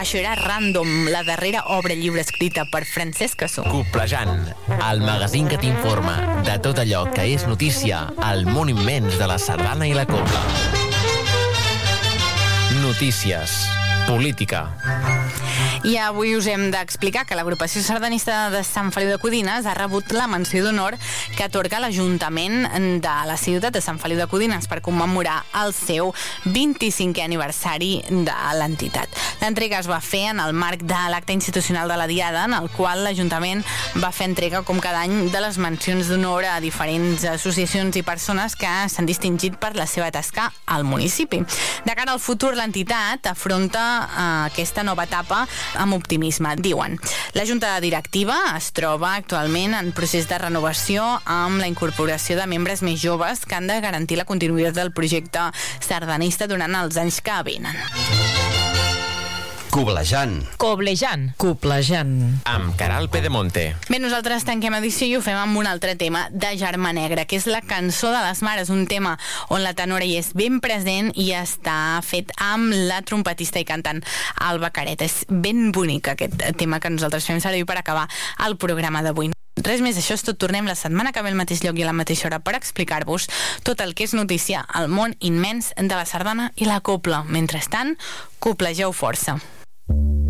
Això era Random, la darrera obra lliure escrita per Francesc Cassó. Coplejant, el magazín que t'informa de tot allò que és notícia al món immens de la sardana i la copla. Notícies, política. I avui us hem d'explicar que l'agrupació sardanista de Sant Feliu de Codines ha rebut la menció d'honor que atorga l'Ajuntament de la ciutat de Sant Feliu de Codines per commemorar el seu 25è aniversari de l'entitat. L'entrega es va fer en el marc de l'acte institucional de la Diada, en el qual l'Ajuntament va fer entrega, com cada any, de les mencions d'honor a diferents associacions i persones que s'han distingit per la seva tasca al municipi. De cara al futur, l'entitat afronta aquesta nova etapa amb optimisme, diuen. La Junta Directiva es troba actualment en procés de renovació amb la incorporació de membres més joves que han de garantir la continuïtat del projecte sardanista durant els anys que venen. Coblejant. Amb Caral Pedemonte. Bé, nosaltres tanquem edició i ho fem amb un altre tema de Germà Negra, que és la cançó de les mares, un tema on la tenora hi és ben present i està fet amb la trompetista i cantant Alba Caret. És ben bonic aquest tema que nosaltres fem servir per acabar el programa d'avui. Res més, això és tot. Tornem la setmana que ve al mateix lloc i a la mateixa hora per explicar-vos tot el que és notícia al món immens de la sardana i la copla. Mentrestant, coplegeu força.